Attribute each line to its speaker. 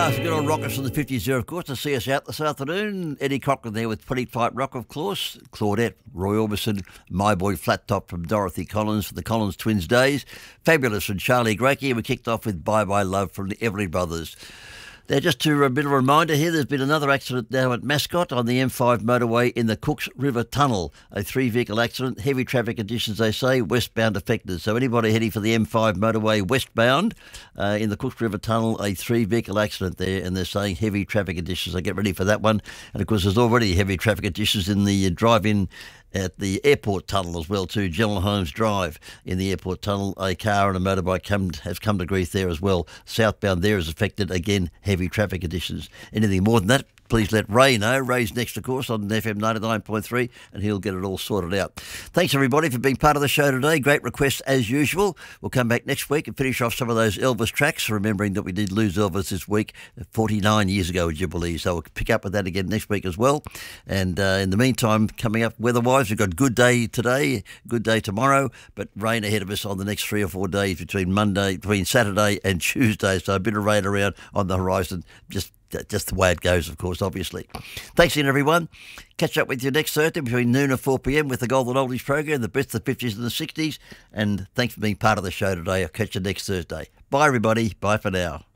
Speaker 1: Good old rockers from the 50s there, of course, to see us out this afternoon. Eddie Cochran there with Pretty Tight Rock, of course. Claudette, Roy Orbison, My Boy Flat Top from Dorothy Collins for the Collins Twins Days. Fabulous from Charlie Gracey. We kicked off with Bye Bye Love from the Everly Brothers. Now, just to a bit of a reminder here, there's been another accident now at Mascot on the M5 motorway in the Cooks River Tunnel. A three-vehicle accident, heavy traffic conditions, they say, westbound affected. So anybody heading for the M5 motorway westbound in the Cooks River Tunnel, a three-vehicle accident there, and they're saying heavy traffic conditions. So get ready for that one. And, of course, there's already heavy traffic conditions in the drive-in at the airport tunnel as well too, General Holmes Drive in the airport tunnel. A car and a motorbike has come to grief there as well. Southbound there is affected. Again, heavy traffic conditions. Anything more than that, please let Ray know. Ray's next, of course, on FM 99.3, and he'll get it all sorted out. Thanks, everybody, for being part of the show today. Great requests, as usual. We'll come back next week and finish off some of those Elvis tracks, remembering that we did lose Elvis this week, 49 years ago, would you believe? So we'll pick up with that again next week as well. And in the meantime, coming up weather-wise, we've got good day today, good day tomorrow, but rain ahead of us on the next 3 or 4 days between Saturday and Tuesday. So a bit of rain around on the horizon, just the way it goes, of course, obviously. Thanks again, everyone. Catch up with you next Thursday between noon and 4 p.m. with the Golden Oldies program, the best of the 50s and the 60s. And thanks for being part of the show today. I'll catch you next Thursday. Bye, everybody. Bye for now.